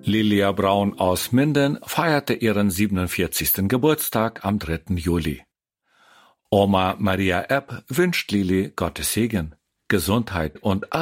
Lilia Braun aus Minden feierte ihren 47. Geburtstag am 3. Juli. Oma Maria Epp wünscht Lili Gottes Segen, Gesundheit und